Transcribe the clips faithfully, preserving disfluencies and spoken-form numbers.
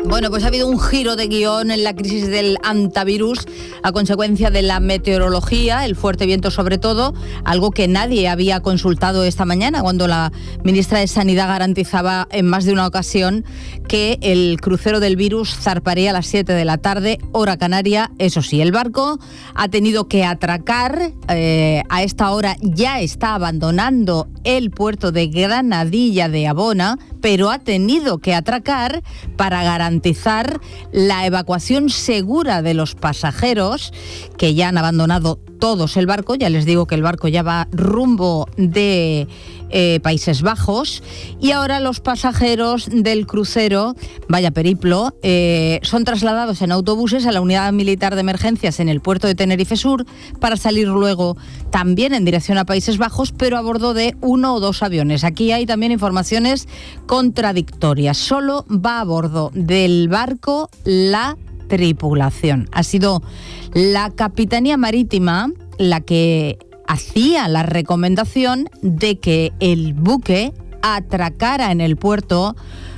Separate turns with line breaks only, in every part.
Bueno, pues ha habido un giro de guión en la crisis del hantavirus a consecuencia de la meteorología, el fuerte viento sobre todo, algo que nadie había consultado esta mañana cuando la ministra de Sanidad garantizaba en más de una ocasión que el crucero del virus zarparía a las siete de la tarde, hora canaria. Eso sí, el barco ha tenido que atracar, eh, a esta hora ya está abandonando el puerto de Granadilla de Abona, pero ha tenido que atracar para garantizar la evacuación segura de los pasajeros que ya han abandonado todos el barco. Ya les digo que el barco ya va rumbo de eh, Países Bajos, y ahora los pasajeros del crucero, vaya periplo, eh, son trasladados en autobuses a la unidad militar de emergencias en el puerto de Tenerife Sur para salir luego también en dirección a Países Bajos, pero a bordo de uno o dos aviones. Aquí hay también informaciones contradictorias. Solo va a bordo del barco la tripulación. Ha sido la Capitanía Marítima la que hacía la recomendación de que el buque atracara en el puerto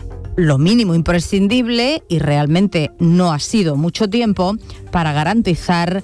lo mínimo imprescindible, y realmente no ha sido mucho tiempo, para garantizar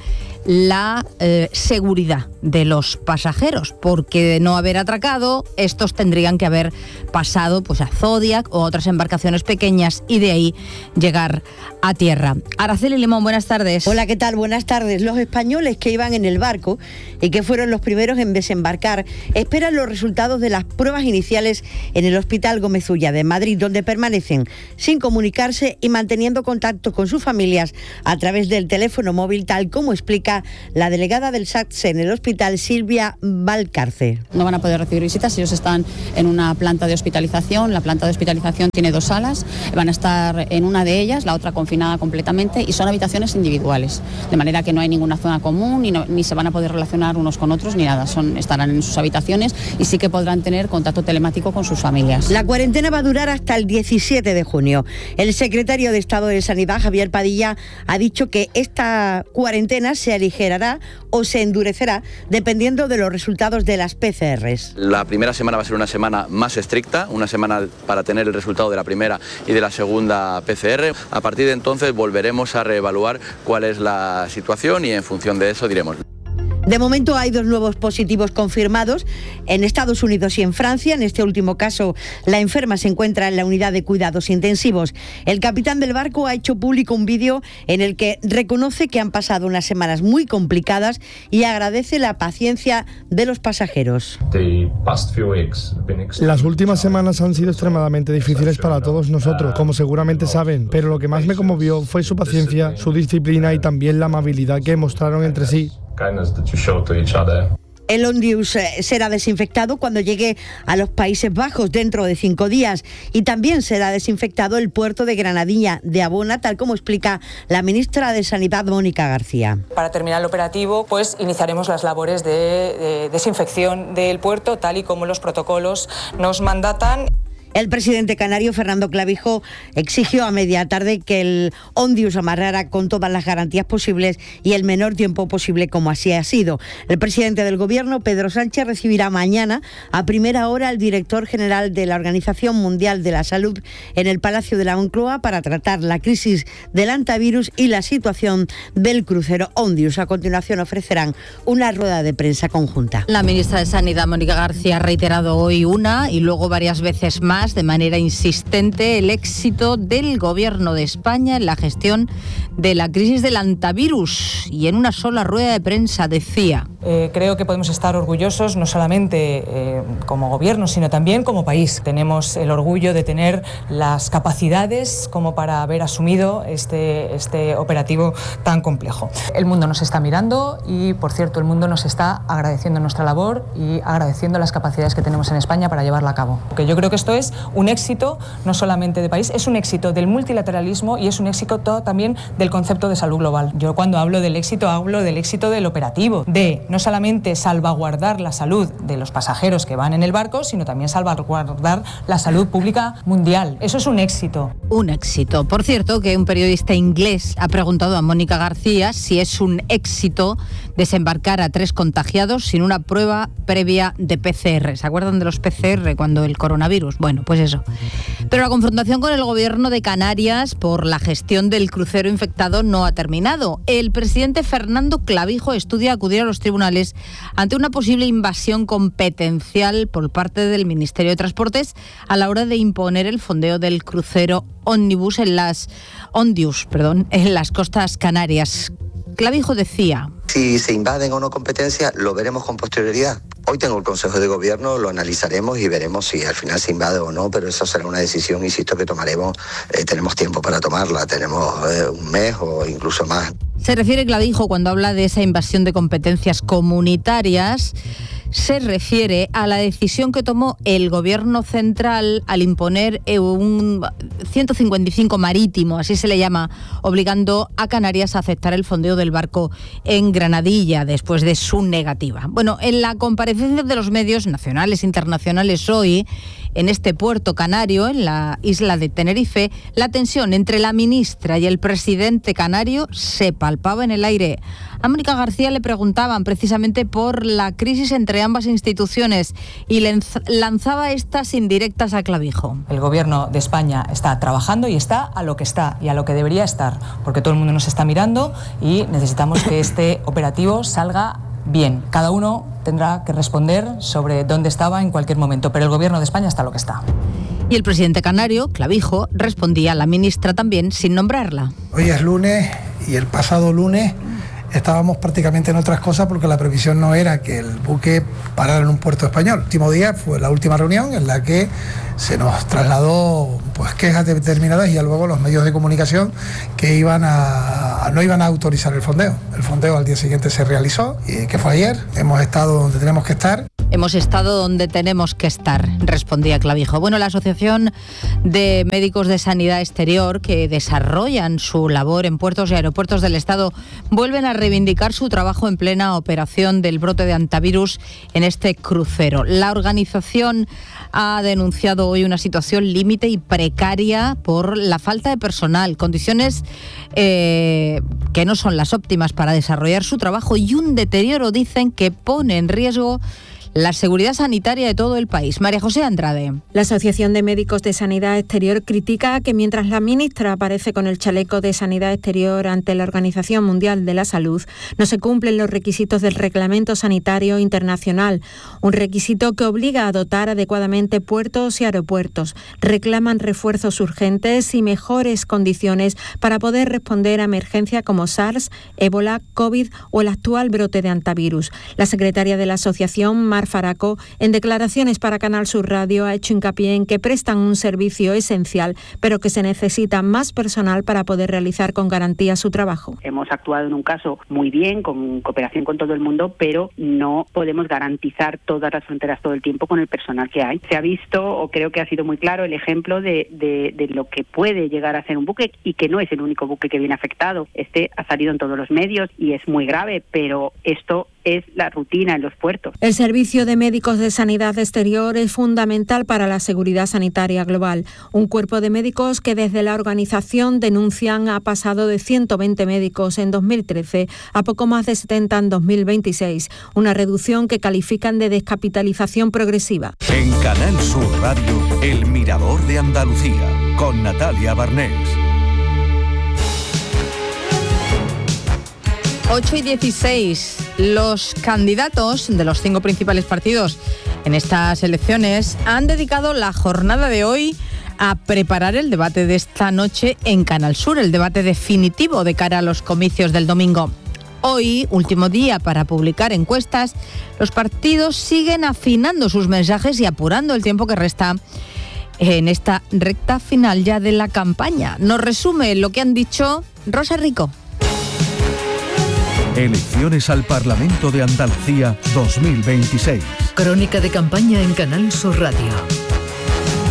la eh, seguridad de los pasajeros, porque de no haber atracado, estos tendrían que haber pasado pues a Zodiac o otras embarcaciones pequeñas y de ahí llegar a tierra. Araceli Limón, buenas tardes.
Hola, ¿qué tal? Buenas tardes. Los españoles que iban en el barco y que fueron los primeros en desembarcar esperan los resultados de las pruebas iniciales en el Hospital Gómez Ulla de Madrid, donde permanecen sin comunicarse y manteniendo contacto con sus familias a través del teléfono móvil, tal como explica la delegada del SATSE en el hospital, Silvia Valcarce.
No van a poder recibir visitas, ellos están en una planta de hospitalización. La planta de hospitalización tiene dos salas, van a estar en una de ellas, la otra confinada completamente, y son habitaciones individuales, de manera que no hay ninguna zona común y no, ni se van a poder relacionar unos con otros ni nada. Son, estarán en sus habitaciones y sí que podrán tener contacto telemático con sus familias.
La cuarentena va a durar hasta el diecisiete de junio. El secretario de Estado de Sanidad, Javier Padilla, ha dicho que esta cuarentena se aligerará o se endurecerá dependiendo de los resultados de las P C Rs.
La primera semana va a ser una semana más estricta, una semana para tener el resultado de la primera y de la segunda P C R. A partir de entonces volveremos a reevaluar cuál es la situación y en función de eso diremos.
De momento hay dos nuevos positivos confirmados en Estados Unidos y en Francia. En este último caso, la enferma se encuentra en la unidad de cuidados intensivos. El capitán del barco ha hecho público un vídeo en el que reconoce que han pasado unas semanas muy complicadas y agradece la paciencia de los pasajeros.
Las últimas semanas han sido extremadamente difíciles para todos nosotros, como seguramente saben, pero lo que más me conmovió fue su paciencia, su disciplina y también la amabilidad que mostraron entre sí.
El Ondius será desinfectado cuando llegue a los Países Bajos dentro de cinco días, y también será desinfectado el puerto de Granadilla de Abona, tal como explica la ministra de Sanidad, Mónica García.
Para terminar el operativo, pues iniciaremos las labores de, de desinfección del puerto, tal y como los protocolos nos mandatan.
El presidente canario, Fernando Clavijo, exigió a media tarde que el Ondius amarrara con todas las garantías posibles y el menor tiempo posible, como así ha sido. El presidente del Gobierno, Pedro Sánchez, recibirá mañana a primera hora al director general de la Organización Mundial de la Salud en el Palacio de la Moncloa para tratar la crisis del hantavirus y la situación del crucero Ondius. A continuación ofrecerán una rueda de prensa conjunta.
La ministra de Sanidad, Mónica García, ha reiterado hoy una y luego varias veces más, de manera insistente, el éxito del Gobierno de España en la gestión de la crisis del hantavirus, y en una sola rueda de prensa decía:
eh, creo que podemos estar orgullosos no solamente eh, como Gobierno, sino también como país. Tenemos el orgullo de tener las capacidades como para haber asumido este, este operativo tan complejo. El mundo nos está mirando y, por cierto, el mundo nos está agradeciendo nuestra labor y agradeciendo las capacidades que tenemos en España para llevarla a cabo. Porque yo creo que esto es un éxito no solamente de país, es un éxito del multilateralismo y es un éxito todo también del concepto de salud global. Yo cuando hablo del éxito, hablo del éxito del operativo, de no solamente salvaguardar la salud de los pasajeros que van en el barco, sino también salvaguardar la salud pública mundial. Eso es un éxito.
Un éxito. Por cierto, que un periodista inglés ha preguntado a Mónica García si es un éxito desembarcar a tres contagiados sin una prueba previa de P C R. ¿Se acuerdan de los P C R cuando el coronavirus? Bueno, pues eso. Pero la confrontación con el gobierno de Canarias por la gestión del crucero infectado no ha terminado. El presidente Fernando Clavijo estudia acudir a los tribunales ante una posible invasión competencial por parte del Ministerio de Transportes a la hora de imponer el fondeo del crucero Omnibus en las Ondius, perdón, en las costas canarias. Clavijo decía:
si se invaden o no competencias, lo veremos con posterioridad. Hoy tengo el Consejo de Gobierno, lo analizaremos y veremos si al final se invade o no, pero eso será una decisión, insisto, que tomaremos. Eh, tenemos tiempo para tomarla, tenemos eh, un mes o incluso más.
Se refiere Clavijo, cuando habla de esa invasión de competencias comunitarias, se refiere a la decisión que tomó el Gobierno central al imponer un ciento cincuenta y cinco marítimo, así se le llama, obligando a Canarias a aceptar el fondeo del barco en Granadilla después de su negativa. Bueno, en la comparecencia de los medios nacionales e internacionales hoy, en este puerto canario, en la isla de Tenerife, la tensión entre la ministra y el presidente canario se palpaba en el aire. A Mónica García le preguntaban precisamente por la crisis entre ambas instituciones y lanzaba estas indirectas a Clavijo.
El Gobierno de España está trabajando y está a lo que está y a lo que debería estar, porque todo el mundo nos está mirando y necesitamos que este operativo salga bien. Cada uno tendrá que responder sobre dónde estaba en cualquier momento, pero el Gobierno de España está a lo que está.
Y el presidente canario, Clavijo, respondía a la ministra también sin nombrarla.
Hoy es lunes y el pasado lunes estábamos prácticamente en otras cosas porque la previsión no era que el buque parara en un puerto español. El último día fue la última reunión en la que se nos trasladó pues quejas determinadas y ya luego los medios de comunicación que iban a, a no iban a autorizar el fondeo. El fondeo al día siguiente se realizó, y que fue ayer. Hemos estado donde tenemos que estar.
Hemos estado donde tenemos que estar, respondía Clavijo. Bueno, la Asociación de Médicos de Sanidad Exterior, que desarrollan su labor en puertos y aeropuertos del Estado, vuelven a reivindicar su trabajo en plena operación del brote de hantavirus en este crucero. La organización ha denunciado hoy una situación límite y precaria por la falta de personal, condiciones eh, que no son las óptimas para desarrollar su trabajo y un deterioro, dicen, que pone en riesgo la seguridad sanitaria de todo el país. María José Andrade.
La Asociación de Médicos de Sanidad Exterior critica que mientras la ministra aparece con el chaleco de Sanidad Exterior ante la Organización Mundial de la Salud, no se cumplen los requisitos del Reglamento Sanitario Internacional, un requisito que obliga a dotar adecuadamente puertos y aeropuertos. Reclaman refuerzos urgentes y mejores condiciones para poder responder a emergencias como SARS, ébola, COVID o el actual brote de hantavirus. La secretaria de la asociación, Faraco, en declaraciones para Canal Sur Radio, ha hecho hincapié en que prestan un servicio esencial, pero que se necesita más personal para poder realizar con garantía su trabajo.
Hemos actuado en un caso muy bien, con cooperación con todo el mundo, pero no podemos garantizar todas las fronteras todo el tiempo con el personal que hay. Se ha visto, o creo que ha sido muy claro, el ejemplo de, de, de lo que puede llegar a ser un buque, y que no es el único buque que viene afectado. Este ha salido en todos los medios y es muy grave, pero esto es la rutina en los puertos.
El servicio de médicos de sanidad exterior es fundamental para la seguridad sanitaria global. Un cuerpo de médicos que desde la organización denuncian ha pasado de ciento veinte médicos en dos mil trece a poco más de setenta en dos mil veintiséis, una reducción que califican de descapitalización progresiva.
En Canal Sur Radio, El Mirador de Andalucía, con Natalia Barnés.
ocho y dieciséis. Los candidatos de los cinco principales partidos en estas elecciones han dedicado la jornada de hoy a preparar el debate de esta noche en Canal Sur, el debate definitivo de cara a los comicios del domingo. Hoy, último día para publicar encuestas, los partidos siguen afinando sus mensajes y apurando el tiempo que resta en esta recta final ya de la campaña. Nos resume lo que han dicho Rosa Rico.
Elecciones al Parlamento de Andalucía dos mil veintiséis.
Crónica de campaña en Canal Sur Radio.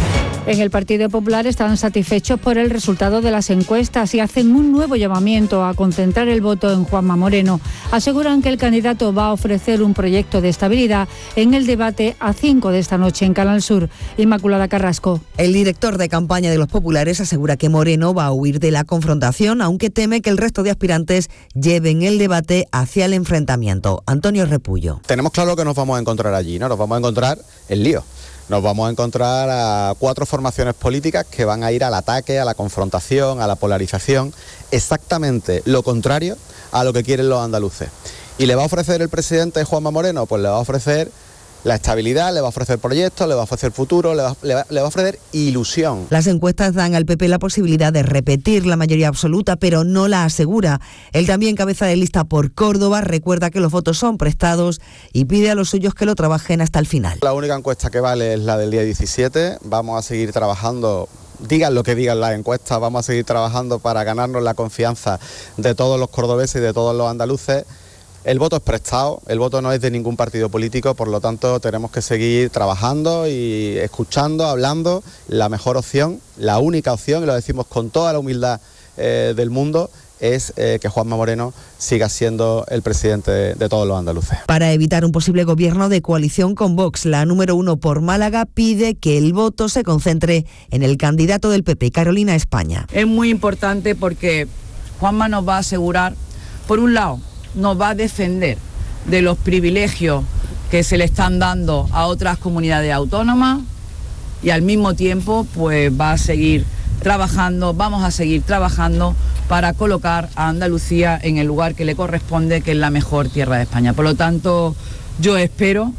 En el Partido Popular están satisfechos por el resultado de las encuestas y hacen un nuevo llamamiento a concentrar el voto en Juanma Moreno. Aseguran que el candidato va a ofrecer un proyecto de estabilidad en el debate a cinco de esta noche en Canal Sur. Inmaculada Carrasco.
El director de campaña de los populares asegura que Moreno va a huir de la confrontación, aunque teme que el resto de aspirantes lleven el debate hacia el enfrentamiento. Antonio Repullo.
Tenemos claro que nos vamos a encontrar allí, ¿no? Nos vamos a encontrar en lío. Nos vamos a encontrar a cuatro formaciones políticas que van a ir al ataque, a la confrontación, a la polarización, exactamente lo contrario a lo que quieren los andaluces. ¿Y le va a ofrecer el presidente Juanma Moreno? Pues le va a ofrecer la estabilidad, le va a ofrecer proyectos, le va a ofrecer futuro, le va, le va, le va a ofrecer ilusión.
Las encuestas dan al P P la posibilidad de repetir la mayoría absoluta, pero no la asegura. Él también, cabeza de lista por Córdoba, recuerda que los votos son prestados y pide a los suyos que lo trabajen hasta el final.
La única encuesta que vale es la del día diecisiete. Vamos a seguir trabajando. Digan lo que digan las encuestas, vamos a seguir trabajando para ganarnos la confianza de todos los cordobeses y de todos los andaluces. El voto es prestado, el voto no es de ningún partido político, por lo tanto tenemos que seguir trabajando y escuchando, hablando. La mejor opción, la única opción, y lo decimos con toda la humildad eh, del mundo, es eh, que Juanma Moreno siga siendo el presidente de, de todos los andaluces.
Para evitar un posible gobierno de coalición con Vox, la número uno por Málaga pide que el voto se concentre en el candidato del P P, Carolina España.
Es muy importante porque Juanma nos va a asegurar, por un lado, nos va a defender de los privilegios que se le están dando a otras comunidades autónomas y al mismo tiempo pues va a seguir trabajando, vamos a seguir trabajando para colocar a Andalucía en el lugar que le corresponde, que es la mejor tierra de España. Por lo tanto, yo espero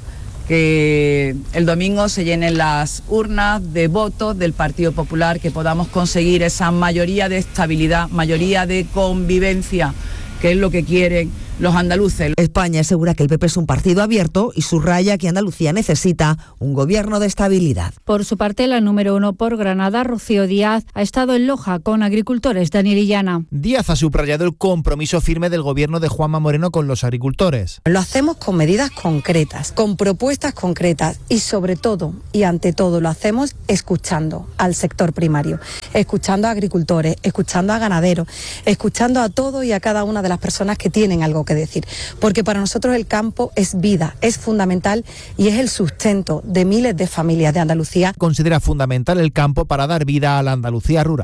que el domingo se llenen las urnas de votos del Partido Popular, que podamos conseguir esa mayoría de estabilidad, mayoría de convivencia, que es lo que quieren los andaluces.
España asegura que el P P es un partido abierto y subraya que Andalucía necesita un gobierno de estabilidad.
Por su parte, la número uno por Granada, Rocío Díaz, ha estado en Loja con agricultores. Daniel Illana.
Díaz ha subrayado el compromiso firme del gobierno de Juanma Moreno con los agricultores.
Lo hacemos con medidas concretas, con propuestas concretas y sobre todo y ante todo lo hacemos escuchando al sector primario, escuchando a agricultores, escuchando a ganaderos, escuchando a todo y a cada una de las personas que tienen algo que decir, porque para nosotros el campo es vida, es fundamental y es el sustento de miles de familias de Andalucía.
Considera fundamental el campo para dar vida a la Andalucía rural.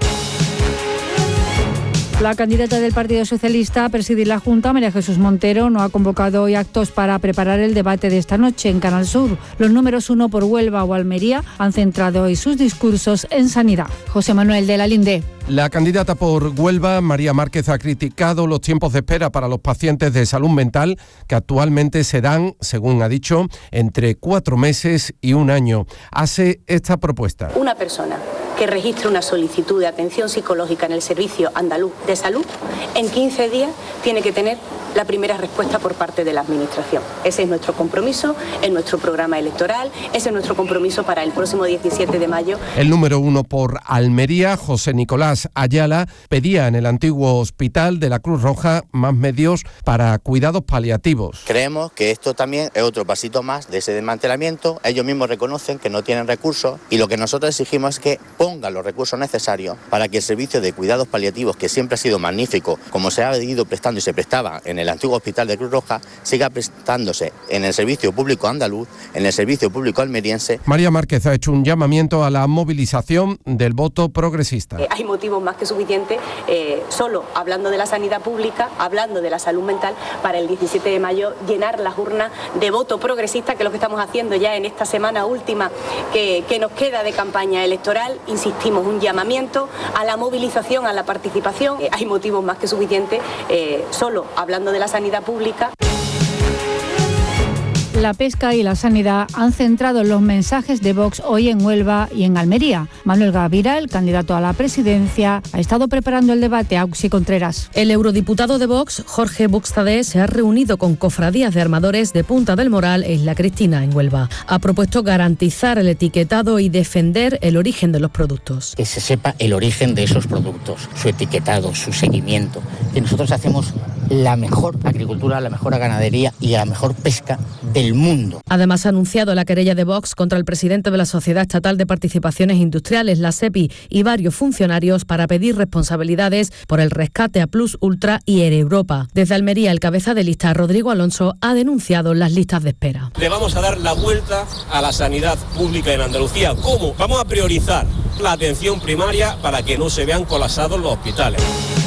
La candidata del Partido Socialista a presidir la Junta, María Jesús Montero, no ha convocado hoy actos para preparar el debate de esta noche en Canal Sur. Los números uno por Huelva o Almería han centrado hoy sus discursos en sanidad. José Manuel de la Linde.
La candidata por Huelva, María Márquez, ha criticado los tiempos de espera para los pacientes de salud mental, que actualmente se dan, según ha dicho, entre cuatro meses y un año. Hace esta propuesta.
Una persona que registre una solicitud de atención psicológica en el Servicio Andaluz de Salud, en quince días tiene que tener la primera respuesta por parte de la Administración. Ese es nuestro compromiso, es nuestro programa electoral, ese es nuestro compromiso para el próximo diecisiete de mayo.
El número uno por Almería, José Nicolás Ayala, pedía en el antiguo hospital de la Cruz Roja más medios para cuidados paliativos.
Creemos que esto también es otro pasito más de ese desmantelamiento. Ellos mismos reconocen que no tienen recursos y lo que nosotros exigimos es que pongan los recursos necesarios para que el servicio de cuidados paliativos, que siempre ha sido magnífico, como se ha ido prestando y se prestaba en el antiguo hospital de Cruz Roja, siga prestándose en el servicio público andaluz, en el servicio público almeriense.
María Márquez ha hecho un llamamiento a la movilización del voto progresista.
Eh, hay motivos más que suficientes, eh, solo hablando de la sanidad pública, hablando de la salud mental, para el diecisiete de mayo llenar las urnas de voto progresista, que es lo que estamos haciendo ya en esta semana última que, que nos queda de campaña electoral. Insistimos, un llamamiento a la movilización, a la participación. Eh, hay motivos más que suficientes, eh, solo hablando de la sanidad pública.
La pesca y la sanidad han centrado los mensajes de Vox hoy en Huelva y en Almería. Manuel Gavira, el candidato a la presidencia, ha estado preparando el debate. Auxi Contreras.
El eurodiputado de Vox, Jorge Buxtade, se ha reunido con cofradías de armadores de Punta del Moral e Isla Cristina, en Huelva. Ha propuesto garantizar el etiquetado y defender el origen de los productos.
Que se sepa el origen de esos productos, su etiquetado, su seguimiento. Que nosotros hacemos
la mejor agricultura, la mejor ganadería y la mejor pesca del mundo.
Además ha anunciado la querella de Vox contra el presidente de la Sociedad Estatal de Participaciones Industriales, la SEPI, y varios funcionarios para pedir responsabilidades por el rescate a Plus Ultra y Air Europa. Desde Almería, el cabeza de lista, Rodrigo Alonso, ha denunciado las listas de espera.
Le vamos a dar la vuelta a la sanidad pública en Andalucía. ¿Cómo? Vamos a priorizar la atención primaria para que no se vean colapsados los hospitales.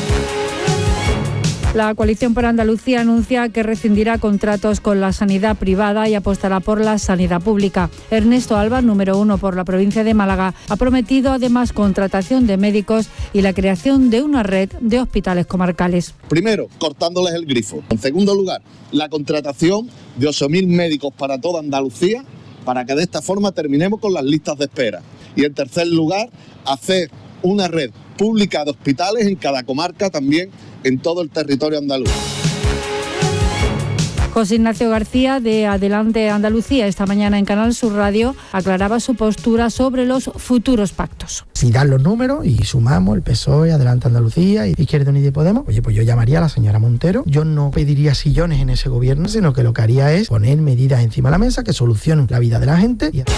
La Coalición por Andalucía anuncia que rescindirá contratos con la sanidad privada y apostará por la sanidad pública. Ernesto Alba, número uno por la provincia de Málaga, ha prometido además contratación de médicos y la creación de una red de hospitales comarcales.
Primero, cortándoles el grifo. En segundo lugar, la contratación de ocho mil médicos para toda Andalucía, para que de esta forma terminemos con las listas de espera. Y en tercer lugar, hacer una red pública de hospitales en cada comarca, también en todo el territorio andaluz.
José Ignacio García, de Adelante Andalucía, esta mañana en Canal Sur Radio, aclaraba su postura sobre los futuros pactos.
Si dan los números y sumamos el P S O E, Adelante Andalucía y Izquierda Unida y Podemos, oye, pues yo llamaría a la señora Montero. Yo no pediría sillones en ese gobierno, sino que lo que haría es poner medidas encima de la mesa que solucionen la vida de la gente. Y...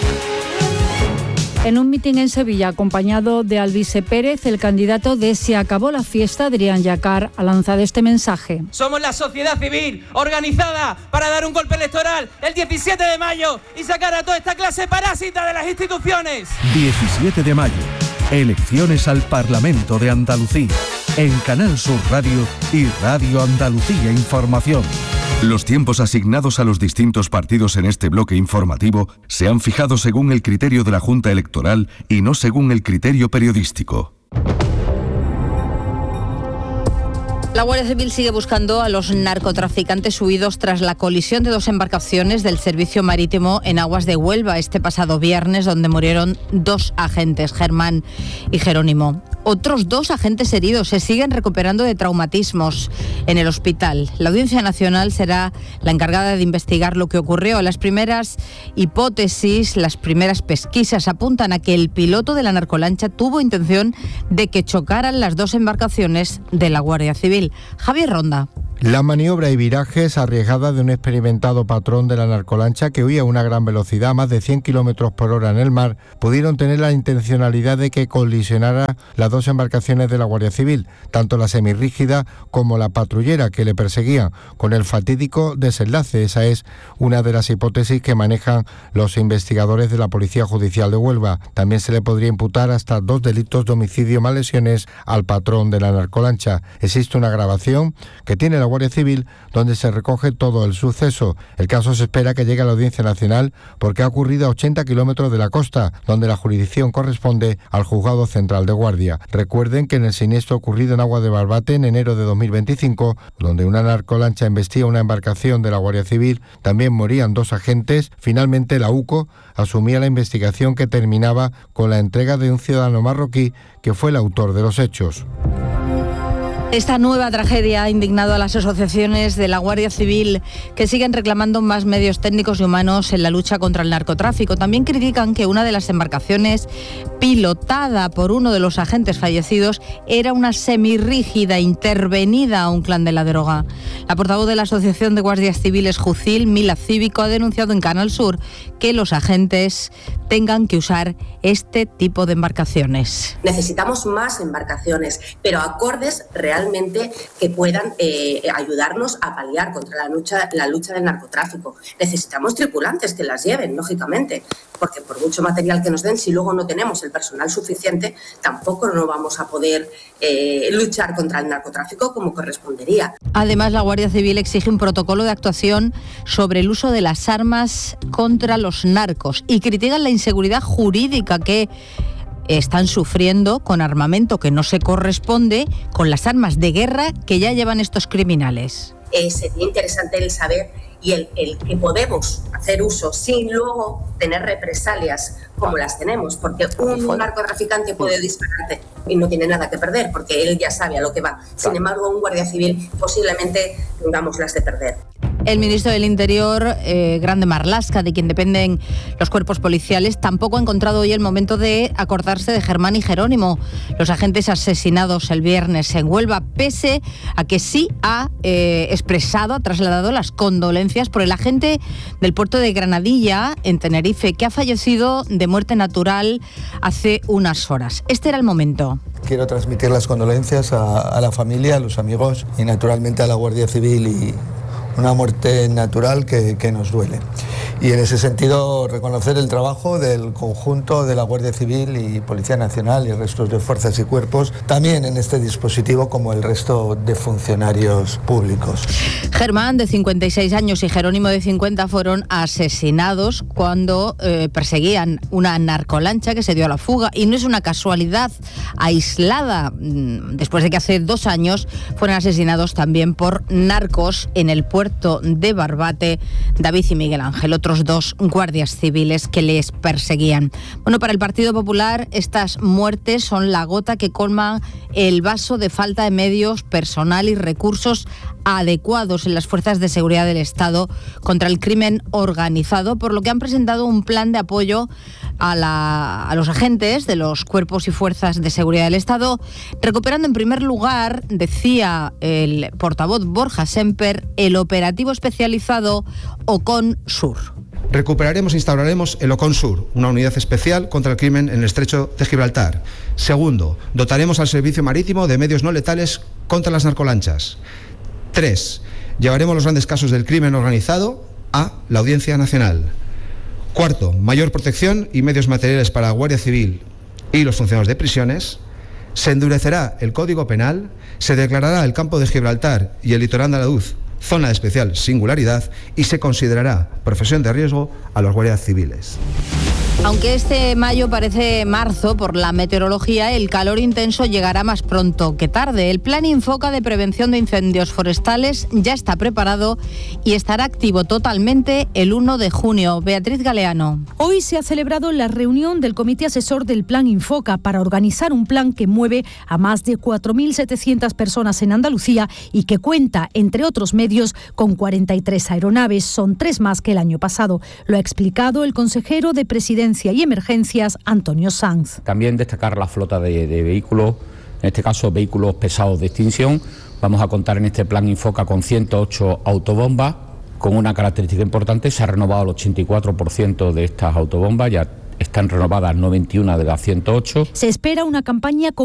En un mitin en Sevilla, acompañado de Alvise Pérez, el candidato de Se acabó la fiesta, Adrián Yacar, ha lanzado este mensaje.
Somos la sociedad civil organizada para dar un golpe electoral el diecisiete de mayo y sacar a toda esta clase parásita de las instituciones.
diecisiete de mayo, elecciones al Parlamento de Andalucía, en Canal Sur Radio y Radio Andalucía Información. Los tiempos asignados a los distintos partidos en este bloque informativo se han fijado según el criterio de la Junta Electoral y no según el criterio periodístico.
La Guardia Civil sigue buscando a los narcotraficantes huidos tras la colisión de dos embarcaciones del Servicio Marítimo en aguas de Huelva este pasado viernes, donde murieron dos agentes, Germán y Jerónimo. Otros dos agentes heridos se siguen recuperando de traumatismos en el hospital. La Audiencia Nacional será la encargada de investigar lo que ocurrió. Las primeras hipótesis, las primeras pesquisas apuntan a que el piloto de la narcolancha tuvo intención de que chocaran las dos embarcaciones de la Guardia Civil. Javier Ronda.
La maniobra y virajes arriesgada de un experimentado patrón de la narcolancha que huía a una gran velocidad, más de cien kilómetros por hora en el mar, pudieron tener la intencionalidad de que colisionara las dos embarcaciones de la Guardia Civil, tanto la semirrígida como la patrullera que le perseguían, con el fatídico desenlace. Esa es una de las hipótesis que manejan los investigadores de la Policía Judicial de Huelva. También se le podría imputar hasta dos delitos de homicidio más lesiones al patrón de la narcolancha. Existe una grabación que tiene la Guardia Civil donde se recoge todo el suceso. El caso se espera que llegue a la Audiencia Nacional porque ha ocurrido a ochenta kilómetros de la costa, donde la jurisdicción corresponde al Juzgado Central de Guardia. Recuerden que en el siniestro ocurrido en Agua de Barbate en enero de dos mil veinticinco, donde una narcolancha embestía una embarcación de la Guardia Civil, también morían dos agentes. Finalmente la U C O asumía la investigación que terminaba con la entrega de un ciudadano marroquí que fue el autor de los hechos.
Esta nueva tragedia ha indignado a las asociaciones de la Guardia Civil que siguen reclamando más medios técnicos y humanos en la lucha contra el narcotráfico. También critican que una de las embarcaciones pilotada por uno de los agentes fallecidos era una semirrígida intervenida a un clan de la droga. La portavoz de la Asociación de Guardias Civiles Jucil, Mila Cívico, ha denunciado en Canal Sur que los agentes tengan que usar este tipo de embarcaciones.
Necesitamos más embarcaciones, pero acordes realmente que puedan eh, ayudarnos a paliar contra la lucha, la lucha del narcotráfico. Necesitamos tripulantes que las lleven, lógicamente, porque por mucho material que nos den, si luego no tenemos el personal suficiente, tampoco no vamos a poder eh, luchar contra el narcotráfico como correspondería.
Además, la Guardia Civil exige un protocolo de actuación sobre el uso de las armas contra los narcos y critican la inseguridad jurídica que están sufriendo con armamento que no se corresponde con las armas de guerra que ya llevan estos criminales.
Eh, sería interesante el saber y el, el que podemos hacer uso sin luego tener represalias como las tenemos, porque un narcotraficante puede dispararte y no tiene nada que perder, porque él ya sabe a lo que va. Sin embargo, un guardia civil posiblemente tengamos las de perder.
El ministro del Interior, eh, Grande Marlaska, de quien dependen los cuerpos policiales, tampoco ha encontrado hoy el momento de acordarse de Germán y Jerónimo, los agentes asesinados el viernes en Huelva, pese a que sí ha eh, expresado, ha trasladado las condolencias por el agente del puerto de Granadilla, en Tenerife, que ha fallecido de muerte natural hace unas horas. Este era el momento.
Quiero transmitir las condolencias a, a la familia, a los amigos y naturalmente a la Guardia Civil, y una muerte natural que, que nos duele. Y en ese sentido reconocer el trabajo del conjunto de la Guardia Civil y Policía Nacional y restos de fuerzas y cuerpos, también en este dispositivo, como el resto de funcionarios públicos.
Germán, de cincuenta y seis años, y Jerónimo, de cincuenta, fueron asesinados cuando eh, perseguían una narcolancha que se dio a la fuga. Y no es una casualidad aislada, después de que hace dos años fueron asesinados también por narcos en el puerto de Barbate, David y Miguel Ángel, otros dos guardias civiles que les perseguían. Bueno, para el Partido Popular estas muertes son la gota que colma el vaso de falta de medios, personal y recursos adecuados en las fuerzas de seguridad del Estado contra el crimen organizado, por lo que han presentado un plan de apoyo a, la, a los agentes de los cuerpos y fuerzas de seguridad del Estado, recuperando en primer lugar, decía el portavoz Borja Semper, el operativo especializado Ocon Sur.
Recuperaremos e instauraremos el Ocon Sur, una unidad especial contra el crimen en el estrecho de Gibraltar. Segundo, dotaremos al servicio marítimo de medios no letales contra las narcolanchas. Tres, llevaremos los grandes casos del crimen organizado a la Audiencia Nacional. Cuarto, mayor protección y medios materiales para la Guardia Civil y los funcionarios de prisiones. Se endurecerá el Código Penal, se declarará el campo de Gibraltar y el litoral andaluz zona de especial singularidad y se considerará profesión de riesgo a los guardias civiles.
Aunque este mayo parece marzo por la meteorología, el calor intenso llegará más pronto que tarde. El Plan Infoca de Prevención de Incendios Forestales ya está preparado y estará activo totalmente el uno de junio. Beatriz Galeano.
Hoy se ha celebrado la reunión del Comité Asesor del Plan Infoca para organizar un plan que mueve a más de cuatro mil setecientas personas en Andalucía y que cuenta, entre otros medios, con cuarenta y tres aeronaves. Son tres más que el año pasado. Lo ha explicado el consejero de Presidencia y Emergencias, Antonio Sanz.
También destacar la flota de, de vehículos, en este caso vehículos pesados de extinción. Vamos a contar en este plan Infoca con ciento ocho autobombas, con una característica importante: se ha renovado el ochenta y cuatro por ciento de estas autobombas, ya están renovadas noventa y una de las ciento ocho.
Se espera una campaña con